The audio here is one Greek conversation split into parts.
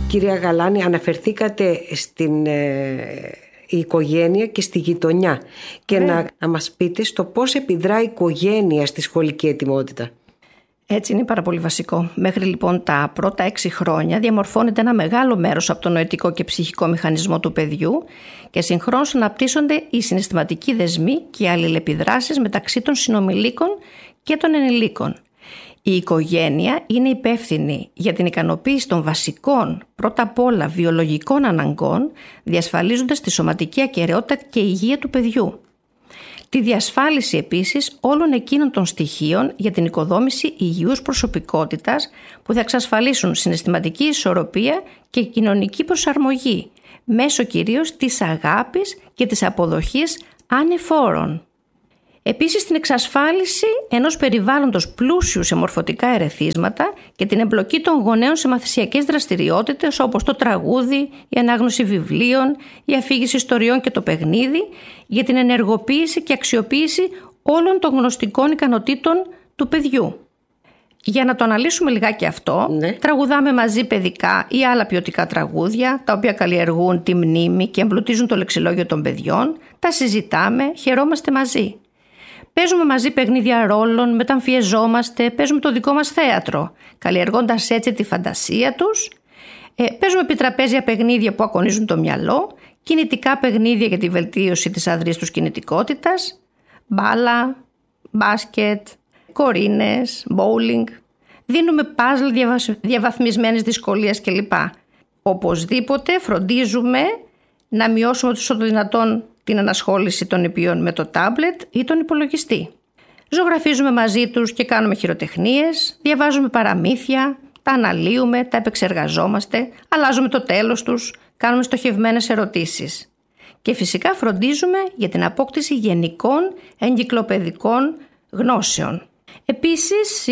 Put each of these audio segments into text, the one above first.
Κυρία Γαλάνη, αναφερθήκατε στην οικογένεια και στη γειτονιά και να μας πείτε στο πώς επιδρά η οικογένεια στη σχολική ετοιμότητα. Έτσι είναι πάρα πολύ βασικό. Μέχρι λοιπόν τα πρώτα 6 χρόνια διαμορφώνεται ένα μεγάλο μέρος από το νοητικό και ψυχικό μηχανισμό του παιδιού και συγχρόνως αναπτύσσονται οι συναισθηματικοί δεσμοί και οι αλληλεπιδράσεις μεταξύ των συνομιλίκων και των ενηλίκων. Η οικογένεια είναι υπεύθυνη για την ικανοποίηση των βασικών, πρώτα απ' όλα βιολογικών αναγκών, διασφαλίζοντας τη σωματική ακεραιότητα και υγεία του παιδιού. Τη διασφάλιση επίσης όλων εκείνων των στοιχείων για την οικοδόμηση υγιούς προσωπικότητας που θα εξασφαλίσουν συναισθηματική ισορροπία και κοινωνική προσαρμογή, μέσω κυρίως της αγάπης και της αποδοχής ανεφόρων. Επίσης την εξασφάλιση ενός περιβάλλοντος πλούσιου σε μορφωτικά ερεθίσματα και την εμπλοκή των γονέων σε μαθησιακές δραστηριότητες όπως το τραγούδι, η ανάγνωση βιβλίων, η αφήγηση ιστοριών και το παιχνίδι για την ενεργοποίηση και αξιοποίηση όλων των γνωστικών ικανοτήτων του παιδιού. Για να το αναλύσουμε λιγάκι αυτό, τραγουδάμε μαζί παιδικά ή άλλα ποιοτικά τραγούδια, τα οποία καλλιεργούν τη μνήμη και εμπλουτίζουν το λεξιλόγιο των παιδιών, τα συζητάμε, χαιρόμαστε μαζί. Παίζουμε μαζί παιχνίδια ρόλων, μεταμφιεζόμαστε, παίζουμε το δικό μας θέατρο, καλλιεργώντας έτσι τη φαντασία τους. Παίζουμε επιτραπέζια παιχνίδια που ακονίζουν το μυαλό, κινητικά παιχνίδια για τη βελτίωση της αδρής τους κινητικότητας, μπάλα, μπάσκετ, κορίνες, μπόουλινγκ. Δίνουμε παζλ διαβαθμισμένης δυσκολίας κλπ. Οπωσδήποτε φροντίζουμε να μειώσουμε όσο το δυνατόν την ανασχόληση των νηπιών με το τάμπλετ ή τον υπολογιστή. Ζωγραφίζουμε μαζί τους και κάνουμε χειροτεχνίες, διαβάζουμε παραμύθια, τα αναλύουμε, τα επεξεργαζόμαστε, αλλάζουμε το τέλος τους, κάνουμε στοχευμένες ερωτήσεις. Και φυσικά φροντίζουμε για την απόκτηση γενικών εγκυκλοπαιδικών γνώσεων. Επίσης,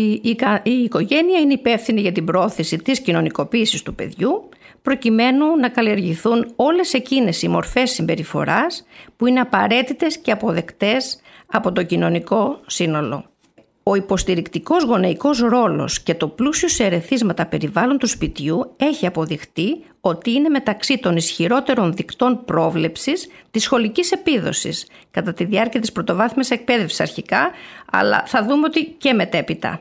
η οικογένεια είναι υπεύθυνη για την πρόθεση της κοινωνικοποίησης του παιδιού, προκειμένου να καλλιεργηθούν όλες εκείνες οι μορφές συμπεριφοράς που είναι απαραίτητες και αποδεκτές από το κοινωνικό σύνολο. Ο υποστηρικτικός γονεϊκός ρόλος και το πλούσιο σε ερεθίσματα περιβάλλον του σπιτιού έχει αποδειχτεί ότι είναι μεταξύ των ισχυρότερων δικτών πρόβλεψης της σχολικής επίδοσης κατά τη διάρκεια της πρωτοβάθμιας εκπαίδευσης αρχικά, αλλά θα δούμε ότι και μετέπειτα.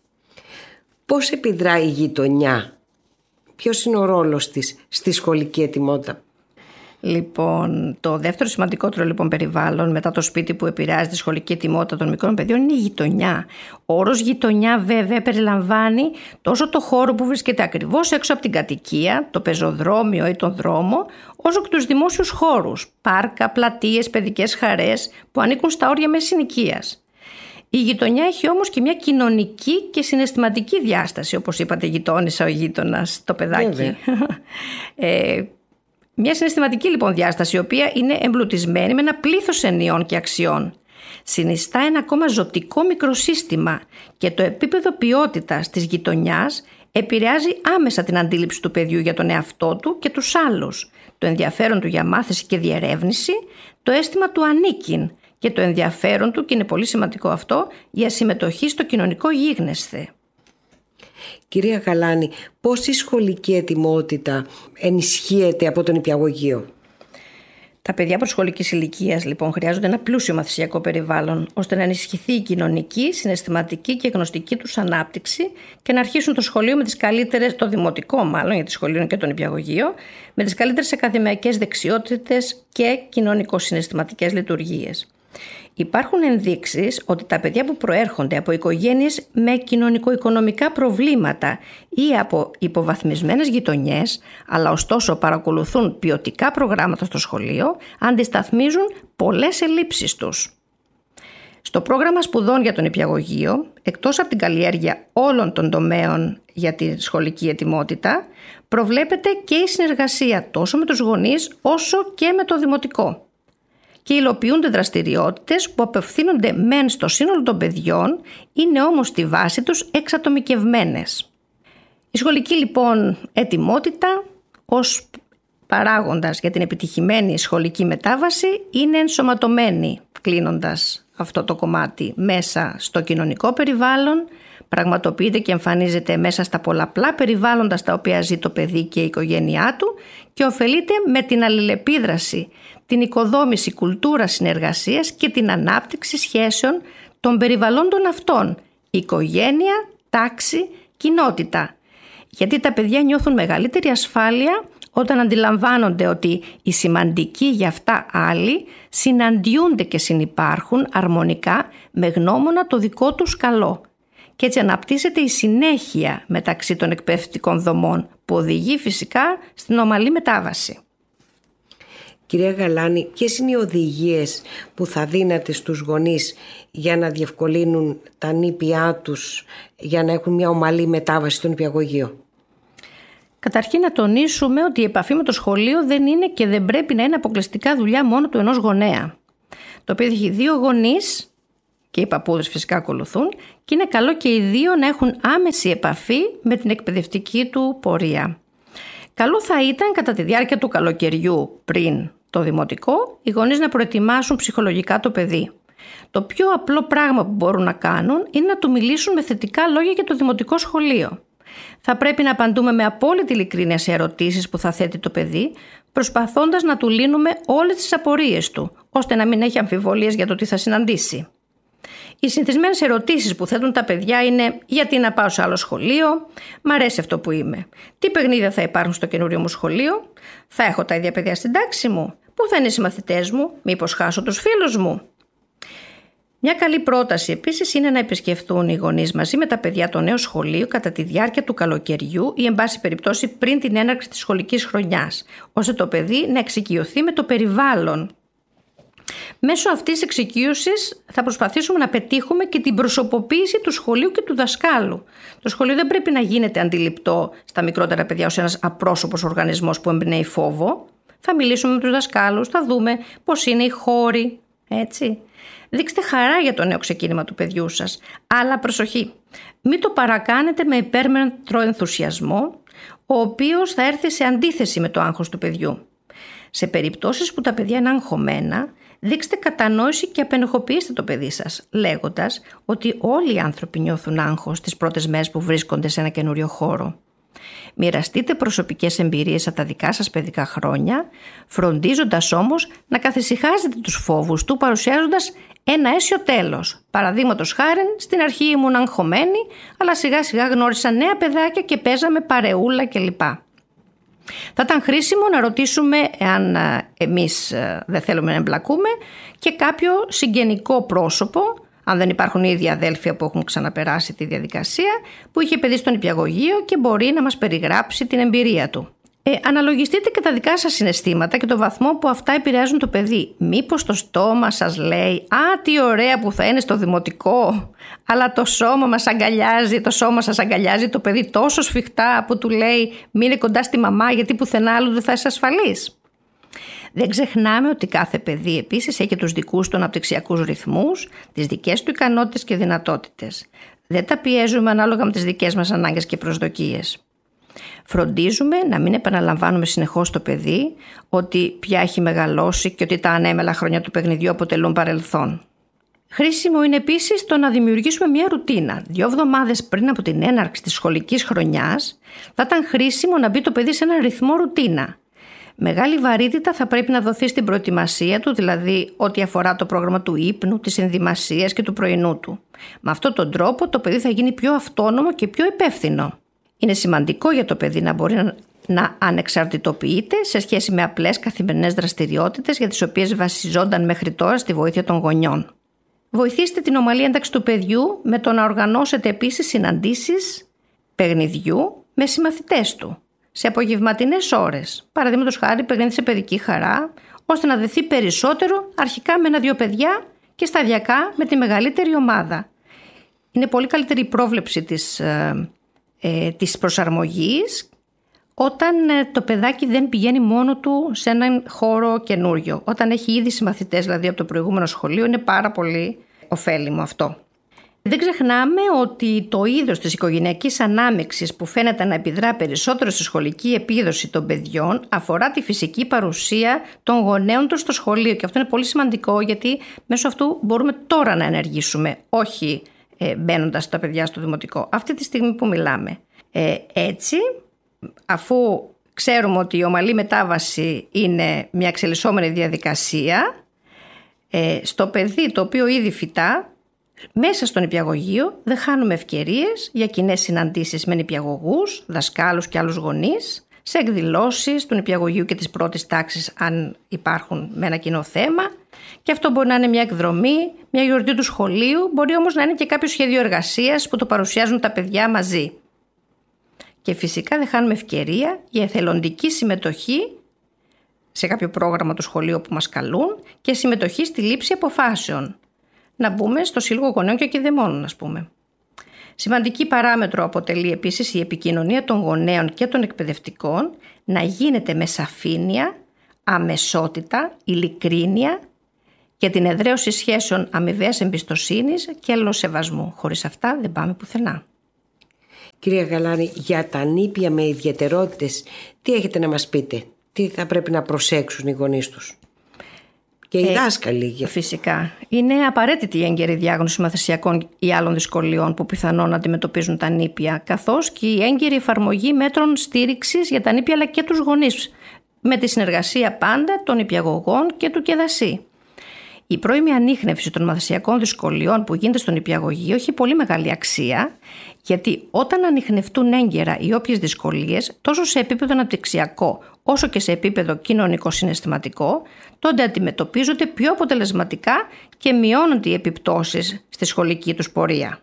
Πώς επιδρά η γειτονιά? Ποιος είναι ο ρόλος της στη σχολική ετοιμότητα? Λοιπόν, το δεύτερο σημαντικότερο περιβάλλον μετά το σπίτι που επηρεάζει τη σχολική ετοιμότητα των μικρών παιδιών είναι η γειτονιά. Ο όρος γειτονιά βέβαια περιλαμβάνει τόσο το χώρο που βρίσκεται ακριβώς έξω από την κατοικία, το πεζοδρόμιο ή τον δρόμο, όσο και τους δημόσιους χώρους, πάρκα, πλατείες, παιδικές χαρές που ανήκουν στα όρια μέσης ενοικίας. Η γειτονιά έχει όμως και μια κοινωνική και συναισθηματική διάσταση, όπως είπατε, γειτόνισσα, ο γείτονας, το παιδάκι. Μια συναισθηματική λοιπόν διάσταση, η οποία είναι εμπλουτισμένη με ένα πλήθος ενιών και αξιών. Συνιστά ένα ακόμα ζωτικό μικροσύστημα και το επίπεδο ποιότητας της γειτονιάς επηρεάζει άμεσα την αντίληψη του παιδιού για τον εαυτό του και τους άλλους, το ενδιαφέρον του για μάθηση και διερεύνηση, το αίσθημα του ανήκειν και το ενδιαφέρον του, και είναι πολύ σημαντικό αυτό, για συμμετοχή στο κοινωνικό γίγνεσθε. Κυρία Γαλάνη, πώς η σχολική ετοιμότητα ενισχύεται από τον νηπιαγωγείο? Τα παιδιά προσχολικής ηλικίας λοιπόν χρειάζονται ένα πλούσιο μαθησιακό περιβάλλον ώστε να ενισχυθεί η κοινωνική, συναισθηματική και γνωστική τους ανάπτυξη και να αρχίσουν το σχολείο με τις καλύτερες, το δημοτικό μάλλον, γιατί σχολείο είναι και το νηπιαγωγείο, με τις καλύτερες ακαδημαϊκές δεξιότητες και κοινωνικο-συναισθηματικές λειτουργίες. Υπάρχουν ενδείξεις ότι τα παιδιά που προέρχονται από οικογένειες με κοινωνικο-οικονομικά προβλήματα ή από υποβαθμισμένες γειτονιές, αλλά ωστόσο παρακολουθούν ποιοτικά προγράμματα στο σχολείο, αντισταθμίζουν πολλές ελλείψεις τους. Στο πρόγραμμα σπουδών για τον νηπιαγωγείο, εκτός από την καλλιέργεια όλων των τομέων για τη σχολική ετοιμότητα, προβλέπεται και η συνεργασία τόσο με τους γονείς όσο και με το δημοτικό. Και υλοποιούνται δραστηριότητες που απευθύνονται μεν στο σύνολο των παιδιών, είναι όμως στη βάση τους εξατομικευμένες. Η σχολική λοιπόν ετοιμότητα ως παράγοντας για την επιτυχημένη σχολική μετάβαση είναι ενσωματωμένη, κλείνοντας αυτό το κομμάτι μέσα στο κοινωνικό περιβάλλον, πραγματοποιείται και εμφανίζεται μέσα στα πολλαπλά περιβάλλοντα στα οποία ζει το παιδί και η οικογένειά του και ωφελείται με την αλληλεπίδραση, την οικοδόμηση κουλτούρας συνεργασίας και την ανάπτυξη σχέσεων των περιβαλλόντων αυτών, οικογένεια, τάξη, κοινότητα. Γιατί τα παιδιά νιώθουν μεγαλύτερη ασφάλεια όταν αντιλαμβάνονται ότι οι σημαντικοί για αυτά άλλοι συναντιούνται και συνυπάρχουν αρμονικά με γνώμονα το δικό τους καλό. Και έτσι αναπτύσσεται η συνέχεια μεταξύ των εκπαιδευτικών δομών που οδηγεί φυσικά στην ομαλή μετάβαση. Κυρία Γαλάνη, ποιες είναι οι οδηγίες που θα δίνατε στους γονείς για να διευκολύνουν τα νήπιά τους για να έχουν μια ομαλή μετάβαση στο νηπιαγωγείο? Καταρχήν να τονίσουμε ότι η επαφή με το σχολείο δεν είναι και δεν πρέπει να είναι αποκλειστικά δουλειά μόνο του ενός γονέα. Το παιδί έχει 2 γονείς και οι παππούδες φυσικά ακολουθούν και είναι καλό και οι 2 να έχουν άμεση επαφή με την εκπαιδευτική του πορεία. Καλό θα ήταν κατά τη διάρκεια του καλοκαιριού πριν το δημοτικό οι γονείς να προετοιμάσουν ψυχολογικά το παιδί. Το πιο απλό πράγμα που μπορούν να κάνουν είναι να του μιλήσουν με θετικά λόγια για το δημοτικό σχολείο. Θα πρέπει να απαντούμε με απόλυτη ειλικρίνεια σε ερωτήσεις που θα θέτει το παιδί, προσπαθώντας να του λύνουμε όλες τις απορίες του, ώστε να μην έχει αμφιβολίες για το τι θα συναντήσει. Οι συνηθισμένες ερωτήσεις που θέτουν τα παιδιά είναι: γιατί να πάω σε άλλο σχολείο, μ' αρέσει αυτό που είμαι, τι παιχνίδια θα υπάρχουν στο καινούριο μου σχολείο, θα έχω τα ίδια παιδιά στην τάξη μου, πού θα είναι οι συμμαθητές μου, μήπως χάσω τους φίλους μου. Μια καλή πρόταση επίσης είναι να επισκεφθούν οι γονείς μαζί με τα παιδιά το νέο σχολείο κατά τη διάρκεια του καλοκαιριού ή εν πάση περιπτώσει πριν την έναρξη της σχολικής χρονιάς, ώστε το παιδί να εξοικειωθεί με το περιβάλλον. Μέσω αυτής της εξοικείωσης θα προσπαθήσουμε να πετύχουμε και την προσωποποίηση του σχολείου και του δασκάλου. Το σχολείο δεν πρέπει να γίνεται αντιληπτό στα μικρότερα παιδιά ως ένας απρόσωπος οργανισμός που εμπνέει φόβο. Θα μιλήσουμε με τους δασκάλους, θα δούμε πώς είναι οι χώροι, έτσι. Δείξτε χαρά για το νέο ξεκίνημα του παιδιού σας, αλλά προσοχή, μην το παρακάνετε με υπέρμετρο ενθουσιασμό, ο οποίος θα έρθει σε αντίθεση με το άγχος του παιδιού. Σε περιπτώσεις που τα παιδιά είναι αγχωμένα, δείξτε κατανόηση και απενοχοποιήστε το παιδί σας, λέγοντας ότι όλοι οι άνθρωποι νιώθουν άγχος τις πρώτες μέρες που βρίσκονται σε ένα καινούριο χώρο. Μοιραστείτε προσωπικές εμπειρίες από τα δικά σας παιδικά χρόνια, φροντίζοντας όμως να καθησυχάζετε τους φόβους του, παρουσιάζοντας ένα αίσιο τέλος. Παραδείγματος χάριν, στην αρχή ήμουν αγχωμένη, αλλά σιγά σιγά γνώρισα νέα παιδάκια και παίζαμε παρεούλα κλπ. Θα ήταν χρήσιμο να ρωτήσουμε, εάν εμείς δεν θέλουμε να εμπλακούμε, και κάποιο συγγενικό πρόσωπο, αν δεν υπάρχουν ήδη αδέλφια που έχουν ξαναπεράσει τη διαδικασία, που είχε παιδί στο νηπιαγωγείο και μπορεί να μας περιγράψει την εμπειρία του. Αναλογιστείτε και τα δικά σας συναισθήματα και το βαθμό που αυτά επηρεάζουν το παιδί. Μήπως το στόμα σας λέει «Α, τι ωραία που θα είναι στο δημοτικό», αλλά το σώμα σας αγκαλιάζει το παιδί τόσο σφιχτά που του λέει «Μείνε κοντά στη μαμά γιατί πουθενά άλλου δεν θα είσαι ασφαλής». Δεν ξεχνάμε ότι κάθε παιδί επίσης έχει τους δικούς του αναπτυξιακούς ρυθμούς, τις δικές του ικανότητες και δυνατότητες. Δεν τα πιέζουμε ανάλογα με τις δικές μας ανάγκες και προσδοκίες. Φροντίζουμε να μην επαναλαμβάνουμε συνεχώς το παιδί ότι πια έχει μεγαλώσει και ότι τα ανέμελα χρόνια του παιχνιδιού αποτελούν παρελθόν. Χρήσιμο είναι επίσης το να δημιουργήσουμε μια ρουτίνα. 2 εβδομάδες πριν από την έναρξη της σχολικής χρονιάς θα ήταν χρήσιμο να μπει το παιδί σε ένα ρυθμό ρουτίνα. Μεγάλη βαρύτητα θα πρέπει να δοθεί στην προετοιμασία του, δηλαδή ό,τι αφορά το πρόγραμμα του ύπνου, της ενδυμασίας και του πρωινού του. Με αυτόν τον τρόπο το παιδί θα γίνει πιο αυτόνομο και πιο υπεύθυνο. Είναι σημαντικό για το παιδί να μπορεί να ανεξαρτητοποιείται σε σχέση με απλές καθημερινές δραστηριότητες για τις οποίες βασιζόταν μέχρι τώρα στη βοήθεια των γονιών. Βοηθήστε την ομαλή ένταξη του παιδιού με το να οργανώσετε επίσης συναντήσεις παιχνιδιού με συμμαθητές του σε απογευματινές ώρες. Παραδείγματος χάρη, παιχνίδι σε παιδική χαρά, ώστε να δεθεί περισσότερο αρχικά με 1-2 παιδιά και σταδιακά με τη μεγαλύτερη ομάδα. Είναι πολύ καλύτερη η πρόβλεψη της προσαρμογής όταν το παιδάκι δεν πηγαίνει μόνο του σε έναν χώρο καινούριο. Όταν έχει ήδη συμμαθητές, δηλαδή από το προηγούμενο σχολείο, είναι πάρα πολύ ωφέλιμο αυτό. Δεν ξεχνάμε ότι το είδος της οικογενειακής ανάμειξης που φαίνεται να επιδρά περισσότερο στη σχολική επίδοση των παιδιών αφορά τη φυσική παρουσία των γονέων τους στο σχολείο. Και αυτό είναι πολύ σημαντικό, γιατί μέσω αυτού μπορούμε τώρα να ενεργήσουμε, όχι μπαίνοντας τα παιδιά στο δημοτικό, αυτή τη στιγμή που μιλάμε. Έτσι, αφού ξέρουμε ότι η ομαλή μετάβαση είναι μια εξελισσόμενη διαδικασία, στο παιδί το οποίο ήδη φυτά, μέσα στο νηπιαγωγείο δεν χάνουμε ευκαιρίες για κοινές συναντήσεις με νηπιαγωγούς, δασκάλους και άλλους γονείς, σε εκδηλώσεις του νηπιαγωγείου και της πρώτης τάξης αν υπάρχουν με ένα κοινό θέμα. Και αυτό μπορεί να είναι μια εκδρομή, μια γιορτή του σχολείου, μπορεί όμως να είναι και κάποιο σχέδιο εργασίας που το παρουσιάζουν τα παιδιά μαζί. Και φυσικά δεν χάνουμε ευκαιρία για εθελοντική συμμετοχή σε κάποιο πρόγραμμα του σχολείου που μας καλούν και συμμετοχή στη λήψη αποφάσεων. Να μπούμε στο Σύλλογο Γονέων και Κηδεμόνων, ας πούμε. Σημαντική παράμετρο αποτελεί επίσης η επικοινωνία των γονέων και των εκπαιδευτικών να γίνεται με σαφήνεια, αμεσότητα, ειλικρίνεια και την εδραίωση σχέσεων αμοιβαίας εμπιστοσύνης και αλληλοσεβασμού. Χωρίς αυτά δεν πάμε πουθενά. Κυρία Γαλάνη, για τα νήπια με ιδιαιτερότητες, τι έχετε να μας πείτε? Τι θα πρέπει να προσέξουν οι γονείς τους και οι δάσκαλοι? Φυσικά. Είναι απαραίτητη η έγκαιρη διάγνωση μαθησιακών ή άλλων δυσκολιών που πιθανόν αντιμετωπίζουν τα νήπια, καθώς και η έγκαιρη εφαρμογή μέτρων στήριξης για τα νήπια αλλά και τους γονείς, με τη συνεργασία πάντα των νηπιαγωγών και του ΚΕΔΑΣΥ. Η πρώιμη ανίχνευση των μαθησιακών δυσκολιών που γίνεται στο νηπιαγωγείο έχει πολύ μεγάλη αξία, γιατί όταν ανιχνευτούν έγκαιρα οι όποιες δυσκολίες, τόσο σε επίπεδο αναπτυξιακό όσο και σε επίπεδο κοινωνικό-συναισθηματικό, τότε αντιμετωπίζονται πιο αποτελεσματικά και μειώνονται οι επιπτώσεις στη σχολική τους πορεία.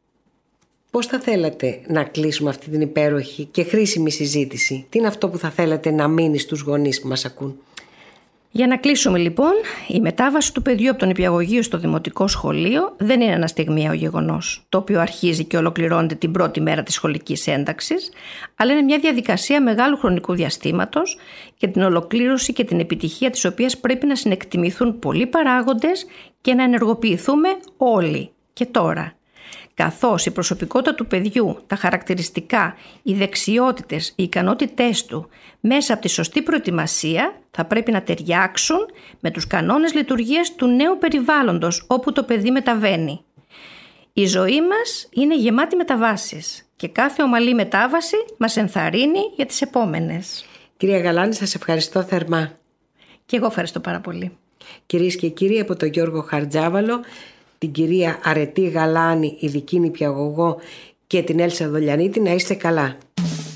Πώς θα θέλατε να κλείσουμε αυτή την υπέροχη και χρήσιμη συζήτηση? Τι είναι αυτό που θα θέλατε να μείνει στους γονείς που μας ακούν? Για να κλείσουμε λοιπόν, η μετάβαση του παιδιού από το νηπιαγωγείο στο δημοτικό σχολείο δεν είναι ένα στιγμιαίο γεγονός, το οποίο αρχίζει και ολοκληρώνεται την πρώτη μέρα της σχολικής ένταξης, αλλά είναι μια διαδικασία μεγάλου χρονικού διαστήματος για την ολοκλήρωση και την επιτυχία της οποίας πρέπει να συνεκτιμηθούν πολλοί παράγοντες και να ενεργοποιηθούμε όλοι και τώρα. Καθώς η προσωπικότητα του παιδιού, τα χαρακτηριστικά, οι δεξιότητες, οι ικανότητές του μέσα από τη σωστή προετοιμασία θα πρέπει να ταιριάξουν με τους κανόνες λειτουργίας του νέου περιβάλλοντος όπου το παιδί μεταβαίνει. Η ζωή μας είναι γεμάτη μεταβάσεις και κάθε ομαλή μετάβαση μας ενθαρρύνει για τις επόμενες. Κυρία Γαλάνη, σας ευχαριστώ θερμά. Και εγώ ευχαριστώ πάρα πολύ. Κυρίες και κύριοι, από τον Γιώργο Χαρτζάβαλο, την κυρία Αρετή Γαλάνη, ειδική νηπιαγωγό, και την Έλσα Δολιανίτη, να είστε καλά.